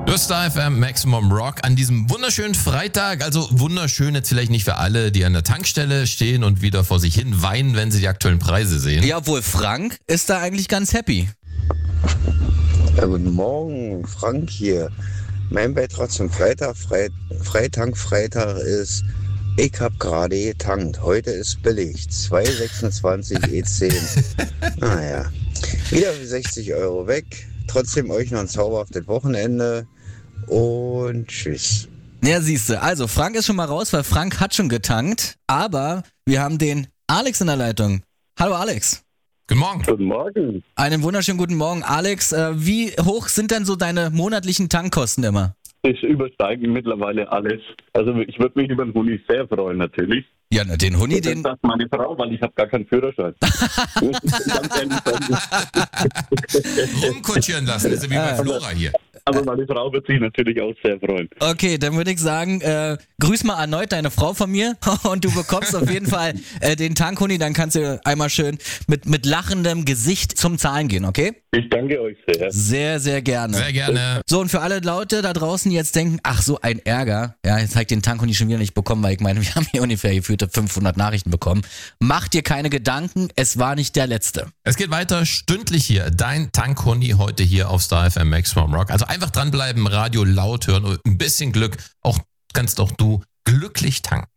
Das Star FM Maximum Rock an diesem wunderschönen Freitag. Also wunderschön jetzt vielleicht nicht für alle, die an der Tankstelle stehen und wieder vor sich hin weinen, wenn sie die aktuellen Preise sehen. Ja, obwohl Frank ist da eigentlich ganz happy. Ja, guten Morgen, Frank hier. Mein Beitrag zum Freitag ist, ich habe gerade getankt. Heute ist billig. 2,26 E10. Naja, wieder für 60 Euro weg. Trotzdem euch noch ein zauberhaftes Wochenende. Und tschüss. Ja, siehste. Also, Frank ist schon mal raus, weil Frank hat schon getankt. Aber wir haben den Alex in der Leitung. Hallo Alex. Guten Morgen. Guten Morgen. Einen wunderschönen guten Morgen, Alex. Wie hoch sind denn so deine monatlichen Tankkosten immer? Ich übersteige mittlerweile alles. Also ich würde mich über den Huni sehr freuen, natürlich. Ja, na, den Huni, Das sagt meine Frau, weil ich habe gar keinen Führerschein. Ganz ehrlich sagen. Rumkutschieren lassen, das ist ja wie bei Flora hier. Aber meine Frau wird sich natürlich auch sehr freuen. Okay, dann würde ich sagen, grüß mal erneut deine Frau von mir und du bekommst auf jeden Fall den Tankhuni, dann kannst du einmal schön mit lachendem Gesicht zum Zahlen gehen, okay? Ich danke euch sehr. Sehr, sehr gerne. Sehr gerne. So, und für alle Leute da draußen, die jetzt denken, ach so ein Ärger, ja, jetzt habe ich den Tankhuni schon wieder nicht bekommen, weil ich meine, wir haben hier ungefähr gefühlte 500 Nachrichten bekommen. Mach dir keine Gedanken, es war nicht der letzte. Es geht weiter stündlich hier. Dein Tankhuni heute hier auf Star FM Maximum Rock. Also einfach dranbleiben, Radio laut hören und ein bisschen Glück. Auch kannst auch du glücklich tanken.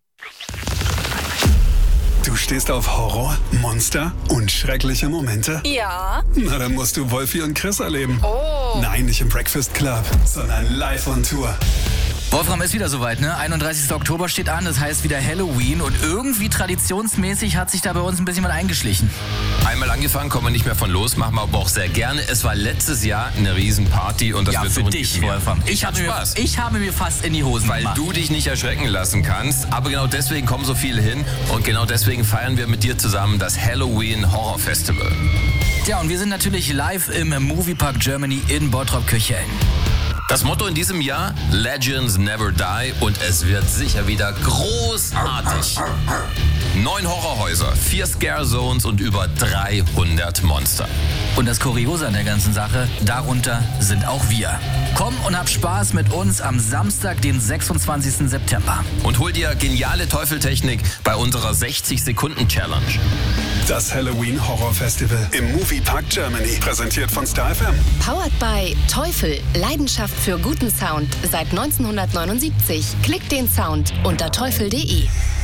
Du stehst auf Horror, Monster und schreckliche Momente? Ja. Na, dann musst du Wolfi und Chris erleben. Oh. Nein, nicht im Breakfast Club, sondern live on Tour. Wolfram, ist wieder soweit, ne? 31. Oktober steht an, das heißt wieder Halloween und irgendwie traditionsmäßig hat sich da bei uns ein bisschen mal eingeschlichen. Einmal angefangen, kommen wir nicht mehr von los, machen wir aber auch sehr gerne. Es war letztes Jahr eine Riesenparty und das Ja, wird für so dich, Wolfram. Ich habe mir fast in die Hosen Weil gemacht. du dich nicht erschrecken lassen kannst. Aber genau deswegen kommen so viele hin und genau deswegen feiern wir mit dir zusammen das Halloween Horror Festival. Ja, und wir sind natürlich live im Moviepark Germany in Bottrop-Kirchhellen. Das Motto in diesem Jahr, Legends Never Die, und es wird sicher wieder großartig. 9 Horrorhäuser, 4 Scare Zones und über 300 Monster. Und das Kuriose an der ganzen Sache, darunter sind auch wir. Komm und hab Spaß mit uns am Samstag, den 26. September. Und hol dir geniale Teufeltechnik bei unserer 60-Sekunden-Challenge. Das Halloween Horror Festival im Moviepark Germany. Präsentiert von Star FM. Powered by Teufel. Leidenschaft für guten Sound seit 1979. Klickt den Sound unter teufel.de.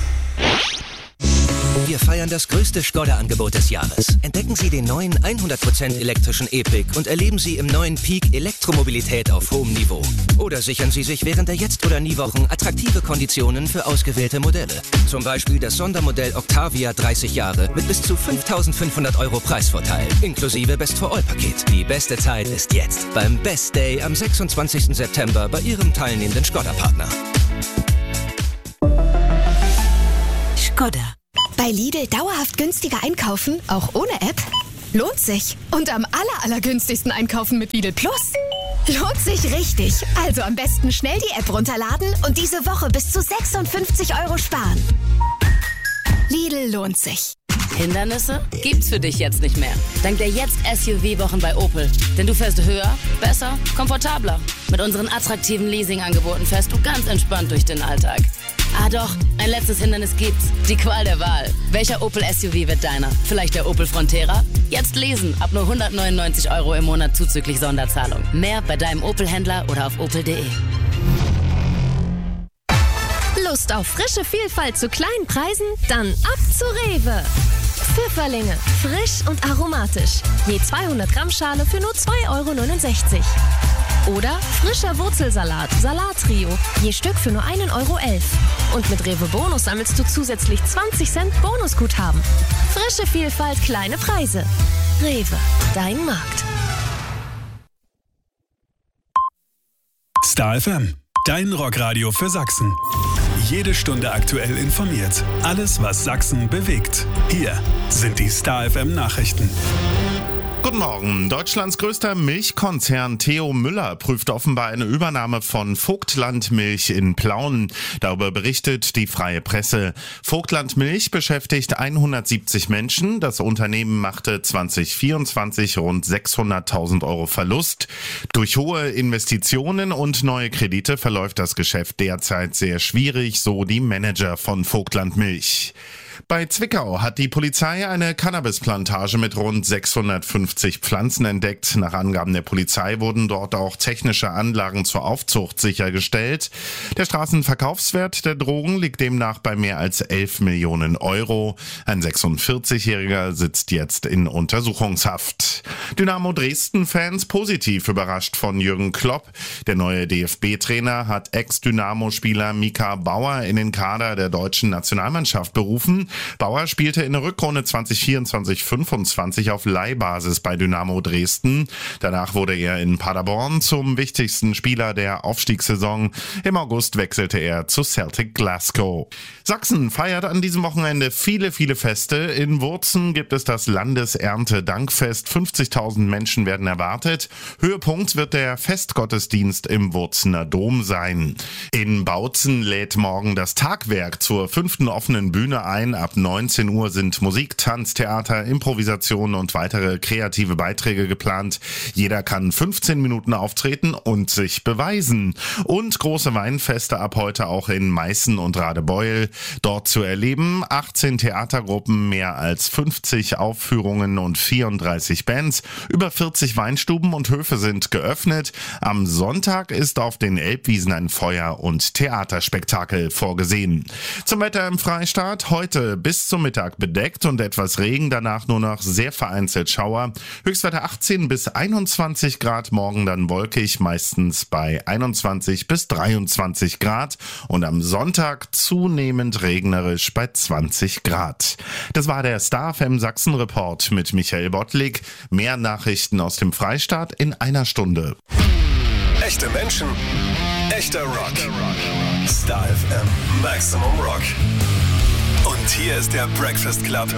Wir feiern das größte Skoda-Angebot des Jahres. Entdecken Sie den neuen 100% elektrischen E-Pick und erleben Sie im neuen Peak Elektromobilität auf hohem Niveau. Oder sichern Sie sich während der Jetzt- oder Nie-Wochen attraktive Konditionen für ausgewählte Modelle. Zum Beispiel das Sondermodell Octavia 30 Jahre mit bis zu 5.500 € Preisvorteil, inklusive Best-for-All-Paket. Die beste Zeit ist jetzt beim Best Day am 26. September bei Ihrem teilnehmenden Skoda-Partner. Skoda. Bei Lidl dauerhaft günstiger einkaufen, auch ohne App? Lohnt sich. Und am allergünstigsten einkaufen mit Lidl Plus? Lohnt sich richtig. Also am besten schnell die App runterladen und diese Woche bis zu 56 € sparen. Lidl lohnt sich. Hindernisse gibt's für dich jetzt nicht mehr. Dank der Jetzt-SUV-Wochen bei Opel. Denn du fährst höher, besser, komfortabler. Mit unseren attraktiven Leasing-Angeboten fährst du ganz entspannt durch den Alltag. Ah doch, ein letztes Hindernis gibt's. Die Qual der Wahl. Welcher Opel-SUV wird deiner? Vielleicht der Opel Frontera? Jetzt lesen, ab nur 199 € im Monat zuzüglich Sonderzahlung. Mehr bei deinem Opel-Händler oder auf opel.de. Lust auf frische Vielfalt zu kleinen Preisen? Dann ab zu Rewe. Pfifferlinge, frisch und aromatisch. Je 200 Gramm Schale für nur 2,69 €. Oder frischer Wurzelsalat, Salattrio, je Stück für nur 1,11 €. Und mit Rewe Bonus sammelst du zusätzlich 20 Cent Bonusguthaben. Frische Vielfalt, kleine Preise. Rewe, dein Markt. Star FM, dein Rockradio für Sachsen. Jede Stunde aktuell informiert. Alles, was Sachsen bewegt. Hier sind die Star FM Nachrichten. Guten Morgen. Deutschlands größter Milchkonzern Theo Müller prüft offenbar eine Übernahme von Vogtland Milch in Plauen. Darüber berichtet die Freie Presse. Vogtland Milch beschäftigt 170 Menschen. Das Unternehmen machte 2024 rund 600.000 Euro Verlust. Durch hohe Investitionen und neue Kredite verläuft das Geschäft derzeit sehr schwierig, so die Manager von Vogtland Milch. Bei Zwickau hat die Polizei eine Cannabisplantage mit rund 650 Pflanzen entdeckt. Nach Angaben der Polizei wurden dort auch technische Anlagen zur Aufzucht sichergestellt. Der Straßenverkaufswert der Drogen liegt demnach bei mehr als 11 Millionen Euro. Ein 46-Jähriger sitzt jetzt in Untersuchungshaft. Dynamo Dresden-Fans positiv überrascht von Jürgen Klopp. Der neue DFB-Trainer hat Ex-Dynamo-Spieler Mika Bauer in den Kader der deutschen Nationalmannschaft berufen. Bauer spielte in der Rückrunde 2024-25 auf Leihbasis bei Dynamo Dresden. Danach wurde er in Paderborn zum wichtigsten Spieler der Aufstiegssaison. Im August wechselte er zu Celtic Glasgow. Sachsen feiert an diesem Wochenende viele Feste. In Wurzen gibt es das Landeserntedankfest. 50.000 Menschen werden erwartet. Höhepunkt wird der Festgottesdienst im Wurzener Dom sein. In Bautzen lädt morgen das Tagwerk zur 5. offenen Bühne ein. Ab 19 Uhr sind Musik, Tanz, Theater, Improvisation und weitere kreative Beiträge geplant. Jeder kann 15 Minuten auftreten und sich beweisen. Und große Weinfeste ab heute auch in Meißen und Radebeul. Dort zu erleben 18 Theatergruppen, mehr als 50 Aufführungen und 34 Bands. Über 40 Weinstuben und Höfe sind geöffnet. Am Sonntag ist auf den Elbwiesen ein Feuer- und Theaterspektakel vorgesehen. Zum Wetter im Freistaat. Heute bis zum Mittag bedeckt und etwas Regen, danach nur noch sehr vereinzelt Schauer. Höchstwerte 18 bis 21 Grad, morgen dann wolkig, meistens bei 21 bis 23 Grad und am Sonntag zunehmend regnerisch bei 20 Grad. Das war der Star FM Sachsen Report mit Michael Bottlik. Mehr Nachrichten aus dem Freistaat in einer Stunde. Echte Menschen, echter Rock. Star FM Maximum Rock. Und hier ist der Breakfast Club.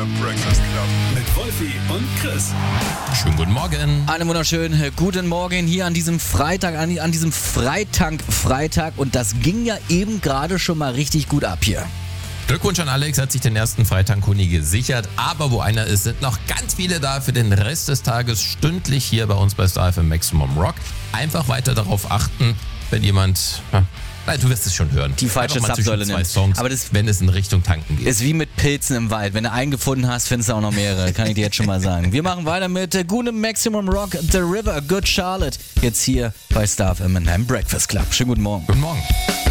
Mit Wolfi und Chris. Schönen guten Morgen. Einen wunderschönen guten Morgen hier an diesem Freitag, an diesem Freitag. Und das ging ja eben gerade schon mal richtig gut ab hier. Glückwunsch an Alex, hat sich den ersten Freitag-Huni gesichert. Aber wo einer ist, sind noch ganz viele da für den Rest des Tages stündlich hier bei uns bei Star FM Maximum Rock. Einfach weiter darauf achten, wenn jemand... Nein, du wirst es schon hören. Die falsche Zapfsäule nimmt. Songs, aber das, wenn es in Richtung Tanken geht. Ist wie mit Pilzen im Wald. Wenn du einen gefunden hast, findest du auch noch mehrere. Kann ich dir jetzt schon mal sagen. Wir machen weiter mit gutem Maximum Rock, The River, Good Charlotte. Jetzt hier bei Star FM in einem Breakfast Club. Schönen guten Morgen. Guten Morgen.